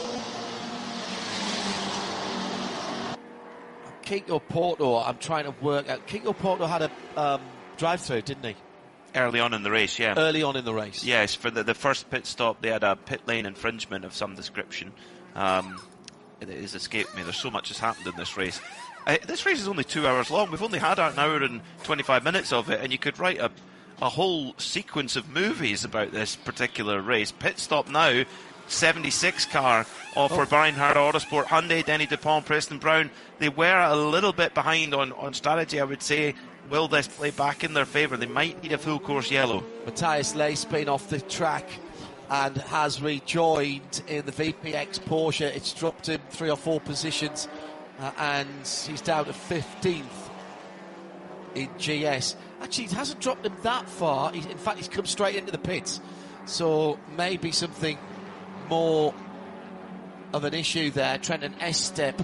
Kiko Porto, I'm trying to work out. Kiko Porto had a um, drive-through, didn't he? Early on in the race, yeah. Early on in the race. Yes, for the, the first pit stop, they had a pit lane infringement of some description. Um, it has escaped me. There's so much has happened in this race. Uh, this race is only two hours long. We've only had an hour and twenty-five minutes of it, and you could write a, a whole sequence of movies about this particular race. Pit stop now, seventy-six car off for Bernhard Autosport, Hyundai, Denny DuPont, Preston Brown. They were a little bit behind on, on strategy, I would say. Will this play back in their favour? They might need a full course yellow. Matthias Lei's been off the track and has rejoined in the V P X Porsche. It's dropped him three or four positions uh, and he's down to fifteenth in G S. Actually, it hasn't dropped him that far. He's, in fact, he's come straight into the pits. So maybe something more of an issue there. Trenton Estep.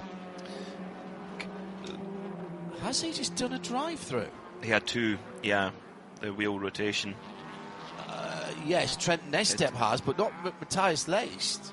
Has he just done a drive-through? He had two, yeah, the wheel rotation. Uh, yes, Trenton Estep has, but not M- Matthias Leist.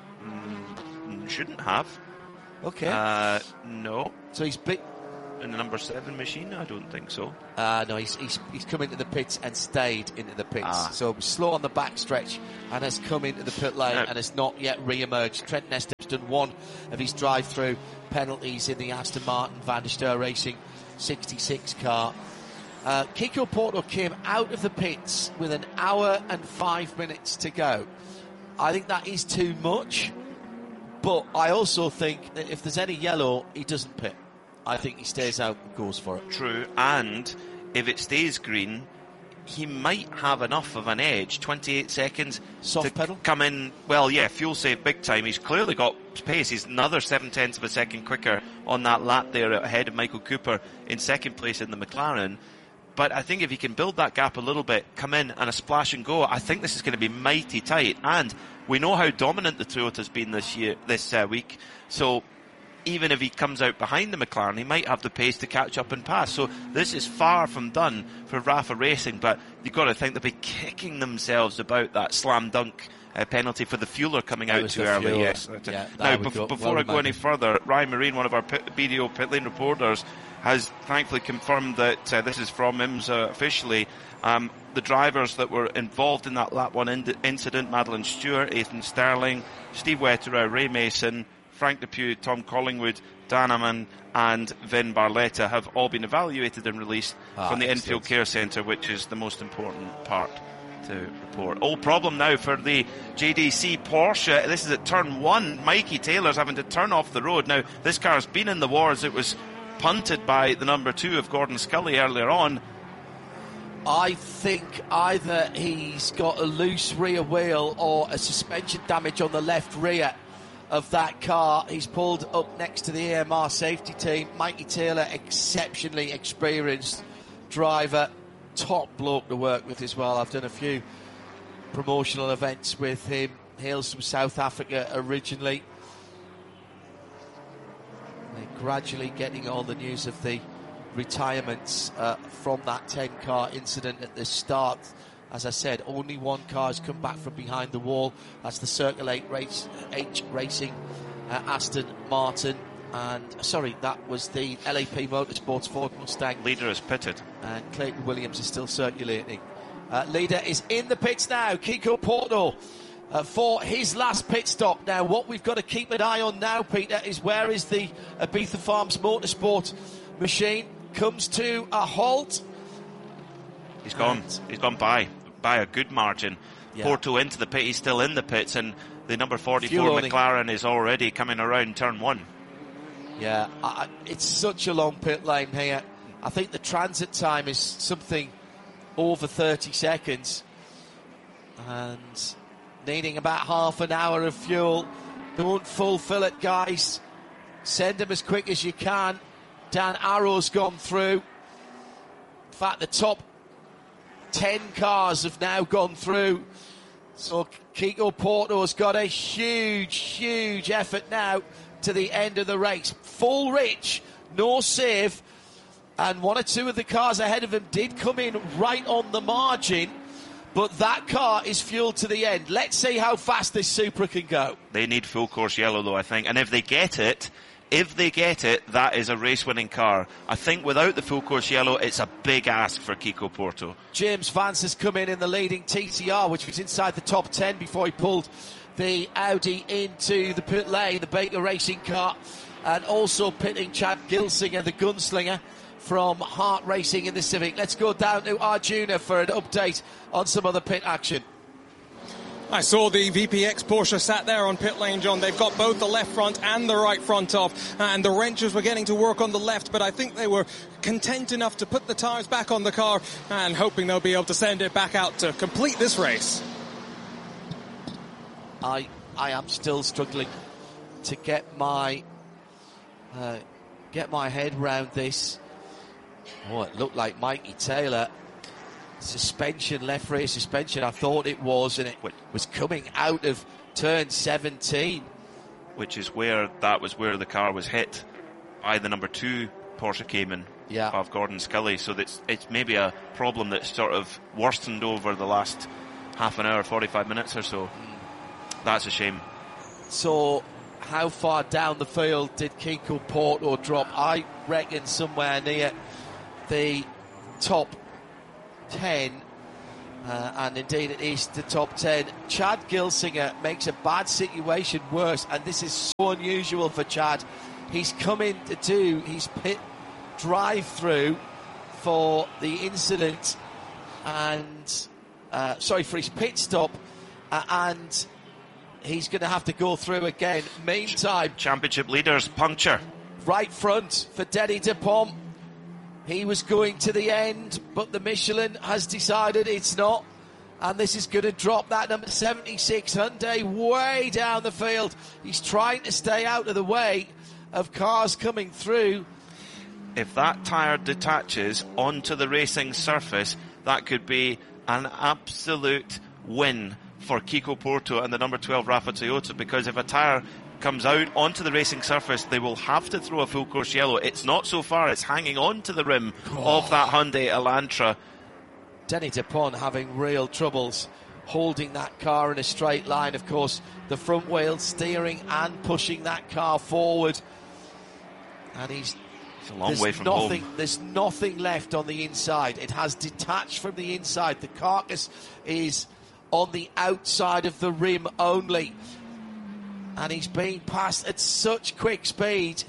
Mm, shouldn't have. Okay. Uh, no. So he's big. In the number seven machine? I don't think so. Uh, no, he's, he's he's come into the pits and stayed into the pits. Ah. So slow on the back stretch and has come into the pit lane No. and has not yet re-emerged. Trenton Estep's done one of his drive-through penalties in the Aston Martin Van der Steur Racing sixty-six car. Uh, Kiko Porto came out of the pits with an hour and five minutes to go. I think that is too much, but I also think that if there's any yellow, he doesn't pit. I think he stays out and goes for it. True, and if it stays green, he might have enough of an edge, twenty-eight seconds Soft to pedal? come in. Well, yeah, fuel save big time. He's clearly got pace. He's another seven tenths of a second quicker on that lap there ahead of Michael Cooper in second place in the McLaren. But I think if he can build that gap a little bit, come in and a splash and go, I think this is going to be mighty tight. And we know how dominant the Toyota's been this year, this uh, week. So even if he comes out behind the McLaren, he might have the pace to catch up and pass. So this is far from done for Rafa Racing, but you've got to think they'll be kicking themselves about that slam dunk uh, penalty for the fueler coming That out was too the early. fueler. Yes. Yeah, now, we bef- go. before Well I go any reminded. further, Ryan Marine, one of our pit, video pit lane reporters, has thankfully confirmed that uh, this is from IMSA officially. Um, the drivers that were involved in that lap one in- incident, Madeline Stewart, Ethan Sterling, Steve Wetterow, Ray Mason, Frank Depew, Tom Collingwood, Dan Amman and Vin Barletta have all been evaluated and released Ah, from the excellent. infield care centre, which is the most important part to report. Old problem now for the J D C Porsche. This is at turn one. Mikey Taylor's having to turn off the road. Now, this car's been in the wars. It was punted by the number two of Gordon Scully earlier on. I think either he's got a loose rear wheel or a suspension damage on the left rear of that car. He's pulled up next to the A M R safety team. Mikey Taylor, exceptionally experienced driver, top bloke to work with as well. I've done a few promotional events with him. Hails from South Africa originally. They're gradually getting all the news of the retirements uh, from that ten car incident at the start. As I said, only one car has come back from behind the wall. That's the Circle eight race, H Racing uh, Aston Martin. And, sorry, that was the L A P Motorsports Ford Mustang. Leader is pitted. And Clayton Williams is still circulating. Uh, leader is in the pits now. Kiko Porto uh, for his last pit stop. Now, what we've got to keep an eye on now, Peter, is where is the Ibiza Farms Motorsport machine? Comes to a halt. He's gone. And He's gone by. by a good margin. Yeah. Porto into the pit, he's still in the pits, and the number forty-four Fuel loading. McLaren is already coming around turn one. Yeah, I, it's such a long pit lane here. I think the transit time is something over thirty seconds, and needing about half an hour of fuel. Don't fulfill it, guys. Send them as quick as you can. Dan Arrow's gone through. In fact, the top ten cars have now gone through. So Kiko Porto's got a huge, huge effort now to the end of the race. Full rich, no save. And one or two of the cars ahead of him did come in right on the margin. But that car is fueled to the end. Let's see how fast this Supra can go. They need full course yellow, though, I think. And if they get it, if they get it, that is a race-winning car. I think without the full course yellow, it's a big ask for Kiko Porto. James Vance has come in in the leading T C R, which was inside the top ten before he pulled the Audi into the pit lane, the Baker Racing car, and also pitting Chad Gilsinger, the gunslinger from Hart Racing in the Civic. Let's go down to Arjuna for an update on some other pit action. I saw the V P X Porsche sat there on pit lane, John. They've got both the left front and the right front off, and the wrenches were getting to work on the left, but I think they were content enough to put the tyres back on the car and hoping they'll be able to send it back out to complete this race. I I am still struggling to get my uh, get my head round this. Oh, it looked like Mikey Taylor. Suspension, left rear suspension, I thought it was, and it was coming out of turn seventeen. Which is where, that was where the car was hit by the number two Porsche Cayman yeah. of Gordon Scully. So that's, it's maybe a problem that's sort of worsened over the last half an hour, forty-five minutes or so. Mm. That's a shame. So, how far down the field did Kiko Porto drop? I reckon somewhere near the top ten. Uh, and indeed it is the top ten. Chad Gilsinger makes a bad situation worse, and this is so unusual for Chad. He's come in to do his pit drive-through for the incident, and uh, sorry, for his pit stop, uh, and he's going to have to go through again. Meantime, championship leaders puncture right front for Denny DuPont. He was going to the end, but the Michelin has decided it's not. And this is going to drop that number seventy-six Hyundai way down the field. He's trying to stay out of the way of cars coming through. If that tyre detaches onto the racing surface, that could be an absolute win for Kiko Porto and the number twelve Rafa Toyota, because if a tyre comes out onto the racing surface, they will have to throw a full course yellow. It's not so far, it's hanging on to the rim oh. of that Hyundai Elantra. Denny DuPont having real troubles holding that car in a straight line. Of course, the front wheel steering and pushing that car forward. And he's it's a long way from nothing, home. There's nothing left on the inside. It has detached from the inside. The carcass is on the outside of the rim only. And he's being passed at such quick speed.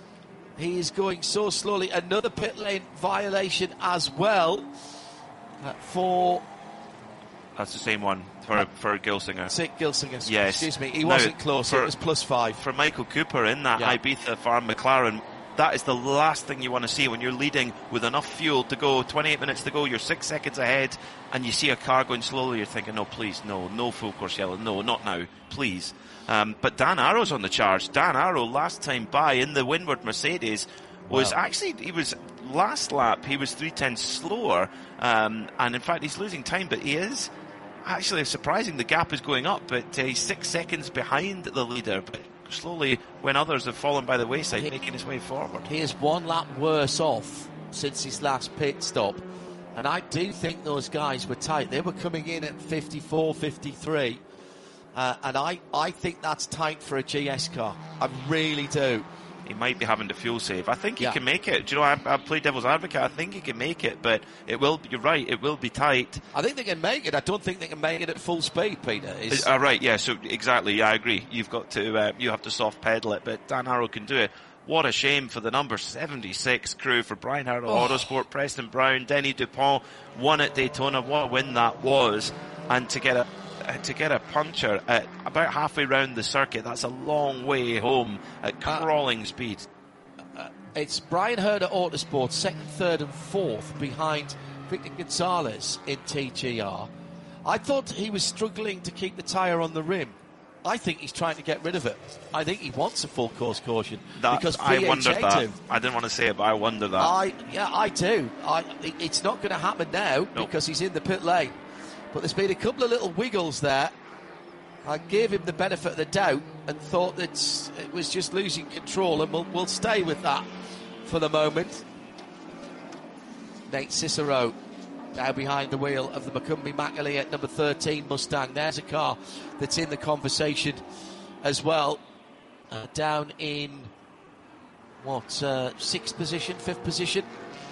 He is going so slowly. Another pit lane violation as well uh, for... That's the same one for uh, for Gilsinger. Sick Gilsinger. Yes. Excuse me, he now, wasn't close. For, it was plus five. For Michael Cooper in that yeah. Ibiza farm McLaren, that is the last thing you want to see when you're leading with enough fuel to go, twenty-eight minutes to go, you're six seconds ahead, and you see a car going slowly, you're thinking, no, please, no, no full course yellow, no, not now, please. Um, but Dan Arrow's on the charge. Dan Arrow, last time by in the Windward Mercedes, was wow. actually, he was last lap, he was three tenths slower, um, and in fact he's losing time, but he is actually surprising. The gap is going up, but uh, he's six seconds behind the leader, but slowly, when others have fallen by the wayside, he, making his way forward. He is one lap worse off since his last pit stop, and I do think those guys were tight. They were coming in at fifty-four, fifty-three. Uh, and I, I think that's tight for a G S car. I really do. He might be having to fuel save. I think he yeah. can make it. Do you know, I, I play devil's advocate. I think he can make it, but it will. You're right. It will be tight. I think they can make it. I don't think they can make it at full speed, Peter. Is uh, right. Yeah. So exactly. Yeah, I agree. You've got to. Uh, you have to soft pedal it, but Dan Arrow can do it. What a shame for the number seventy-six crew, for Brian Harrow oh. Autosport, Preston Brown, Denny DuPont won at Daytona. What a win that was, and to get a. to get a puncture at about halfway round the circuit, that's a long way home at crawling uh, speed. Uh, it's Brian Herder Autosport, second, third and fourth behind Victor Gonzalez in T G R. I thought he was struggling to keep the tyre on the rim. I think he's trying to get rid of it. I think he wants a full course caution. That, because I wonder that. Do. I didn't want to say it, but I wonder that. I, yeah, I do. I, it's not going to happen now nope. because he's in the pit lane. But there's been a couple of little wiggles there. I gave him the benefit of the doubt and thought that it was just losing control, and we'll, we'll stay with that for the moment. Nate Cicero now behind the wheel of the Macumbi Macaulay at number thirteen Mustang. There's a car that's in the conversation as well. Uh, down in, what, uh, sixth position, fifth position.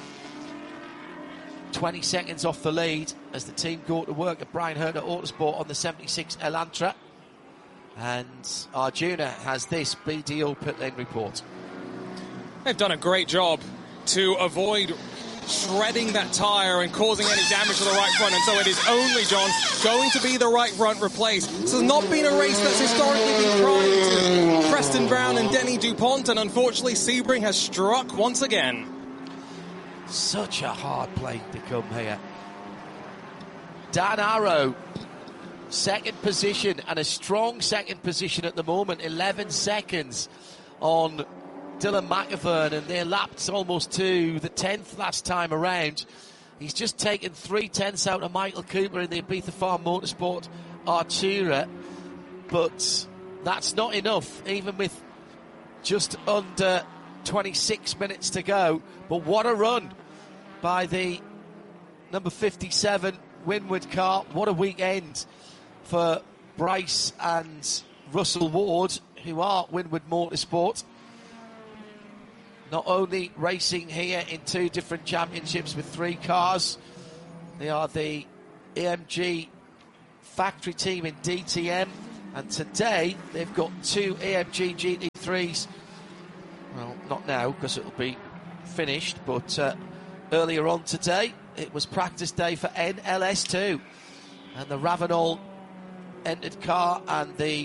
twenty seconds off the lead as the team go to work at Brian Herder Autosport on the seventy-six Elantra. And Arjuna has this B D O pit lane report. They've done a great job to avoid shredding that tyre and causing any damage to the right front, and so it is only, John, going to be the right front replaced. This has not been a race that's historically been primed to Preston Brown and Denny DuPont, and unfortunately Sebring has struck once again. Such a hard plane to come here. Dan Arrow, second position, and a strong second position at the moment, eleven seconds on Dylan McIvern, and they're lapped almost to the tenth last time around. He's just taken three tenths out of Michael Cooper in the Ibiza Farm Motorsport Artura. but that's not enough, even with just under twenty-six minutes to go. But what a run by the number fifty-seven Winward car. What a weekend for Bryce and Russell Ward, who are Winward Motorsport. Not only racing here in two different championships with three cars, they are the A M G factory team in D T M, and today they've got two A M G G T threes. Well, not now because it'll be finished, but uh, earlier on today it was practice day for N L S two, and the Ravenol entered car and the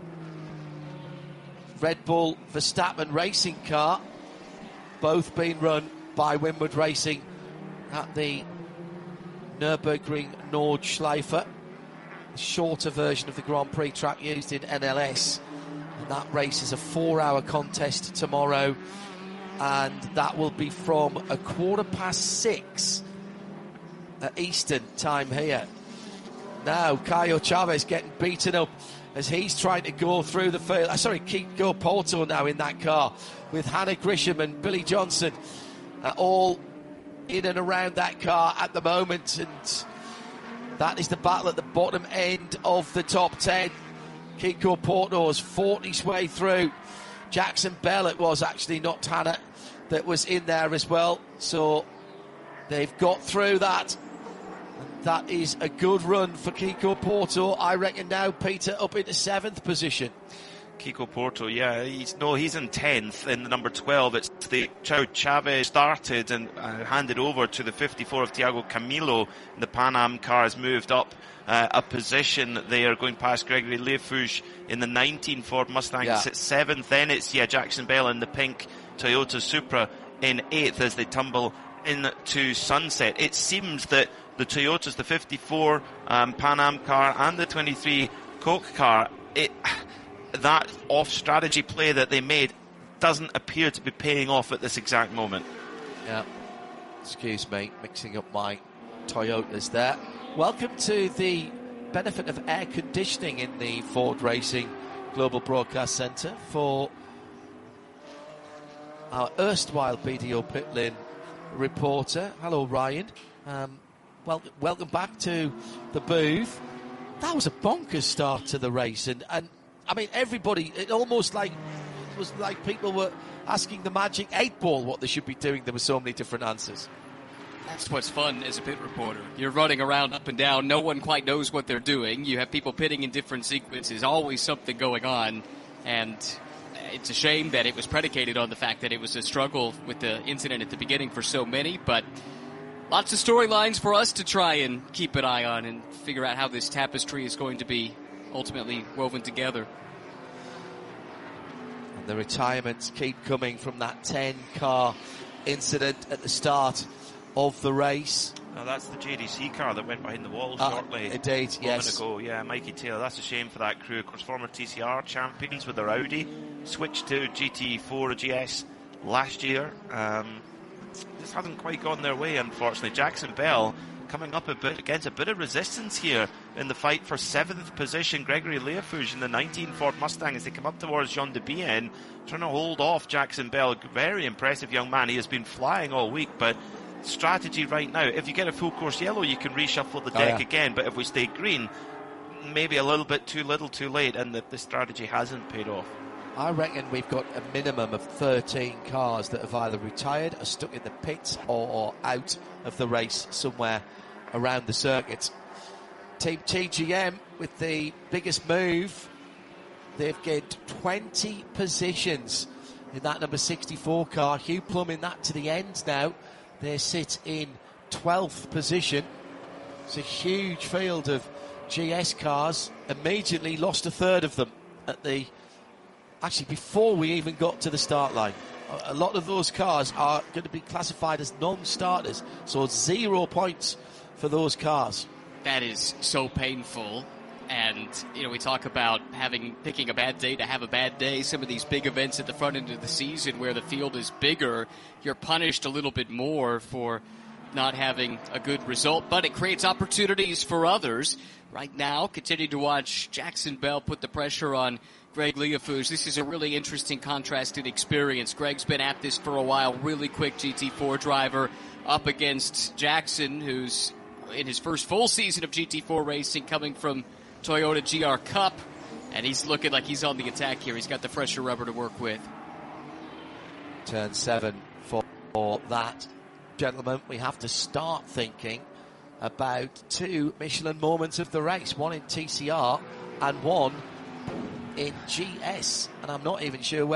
Red Bull Verstappen racing car both being run by Winward Racing at the Nürburgring Nordschleife, the shorter version of the Grand Prix track used in N L S. And that race is a four-hour contest tomorrow, and that will be from a quarter past six at Eastern time here. Now, Caio Chavez getting beaten up as he's trying to go through the field. Uh, sorry, Kiko Porto now in that car with Hannah Grisham and Billy Johnson uh, all in and around that car at the moment. And that is the battle at the bottom end of the top ten. Kiko Porto has fought his way through. Jackson Bell, it was actually, not Hannah, that was in there as well. So they've got through that. That is a good run for Kiko Porto. I reckon now, Peter, up into seventh position. Kiko Porto, yeah, he's no, he's in tenth in the number twelve. It's the Chao Chavez started and uh, handed over to the fifty-four of Thiago Camilo. The Pan Am car has moved up uh, a position. They are going past Gregory Leifouge in the nineteen Ford Mustang. Yeah. It's at seventh. Then it's yeah Jackson Bell in the pink Toyota Supra in eighth as they tumble into sunset. It seems that the Toyotas, the fifty-four um, Pan Am car and the twenty-three Coke car, it, that off-strategy play that they made doesn't appear to be paying off at this exact moment. Yeah. Excuse me, mixing up my Toyotas there. Welcome to the benefit of air conditioning in the Ford Racing Global Broadcast Centre for our erstwhile B D O pit lane reporter. Hello, Ryan. Um, well, welcome back to the booth. That was a bonkers start to the race, and, and I mean, everybody, it almost like it was like people were asking the magic eight ball what they should be doing. There were so many different answers. That's what's fun as a pit reporter. You're running around up and down. No one quite knows what they're doing. You have people pitting in different sequences. Always something going on. And it's a shame that it was predicated on the fact that it was a struggle with the incident at the beginning for so many. But lots of storylines for us to try and keep an eye on and figure out how this tapestry is going to be ultimately woven together. And the retirements keep coming from that ten-car incident at the start of the race. No, that's the J D C car that went behind the wall uh, shortly. Indeed, a yes. Ago. Yeah, Mikey Taylor. That's a shame for that crew. Of course, former T C R champions with their Audi. Switched to G T four G S last year. Um, just hasn't quite gone their way, unfortunately. Jackson Bell coming up a bit against a bit of resistance here in the fight for seventh position. Gregory Leifouge in the nineteen Ford Mustang as they come up towards Jean de Bienne, trying to hold off Jackson Bell. Very impressive young man. He has been flying all week, but strategy right now, if you get a full course yellow, you can reshuffle the deck oh, yeah. again, but if we stay green, maybe a little bit too little too late, and the, the strategy hasn't paid off. I reckon we've got a minimum of thirteen cars that have either retired, are stuck in the pits, or, or out of the race somewhere around the circuit. Team T G M with the biggest move. They've gained twenty positions in that number sixty-four car. Hugh Plum in that to the end now. They sit in twelfth position. It's a huge field of G S cars. Immediately lost a third of them at the actually before we even got to the start line. A lot of those cars are going to be classified as non-starters, so zero points for those cars. That is so painful. And, you know, we talk about having picking a bad day to have a bad day. Some of these big events at the front end of the season where the field is bigger, you're punished a little bit more for not having a good result, but it creates opportunities for others. Right now, continue to watch Jackson Bell put the pressure on Greg Leafouche. This is a really interesting contrasted experience. Greg's been at this for a while, really quick G T four driver up against Jackson, who's in his first full season of G T four racing, coming from Toyota G R Cup, and he's looking like he's on the attack here. He's got the fresher rubber to work with. Turn seven for, for that. Gentlemen, we have to start thinking about two Michelin moments of the race, one in T C R and one in G S, and I'm not even sure where